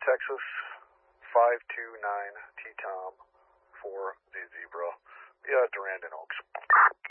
Texas, 529 T-Tom for the Zebra. Yeah, Durandon Oaks.